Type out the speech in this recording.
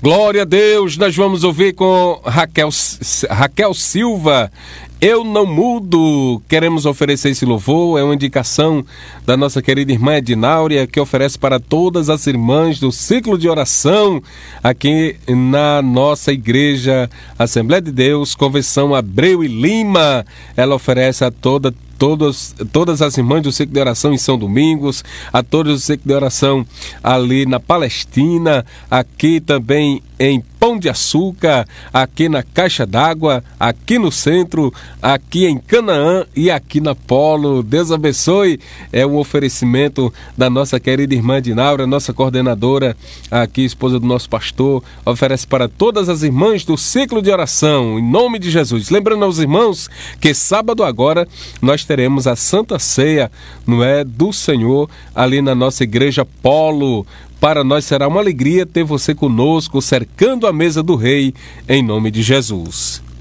Glória a Deus, nós vamos ouvir com Raquel Silva, Eu Não Mudo. Queremos oferecer esse louvor, é uma indicação da nossa querida irmã Ednáurea, que oferece para todas as irmãs do ciclo de oração aqui na nossa igreja Assembleia de Deus, Convenção Abreu e Lima. Ela oferece a todas as irmãs do ciclo de oração em São Domingos, a todos o ciclo de oração ali na Palestina, aqui também em Pão de Açúcar, aqui na Caixa d'Água, aqui no centro, aqui em Canaã e aqui na Polo. Deus abençoe. É um oferecimento da nossa querida irmã Ednáurea, nossa coordenadora aqui, esposa do nosso pastor, oferece para todas as irmãs do ciclo de oração, em nome de Jesus. Lembrando aos irmãos que sábado agora nós teremos a Santa Ceia, do Senhor, ali na nossa igreja Polo. Para nós será uma alegria ter você conosco, cercando a mesa do Rei, em nome de Jesus.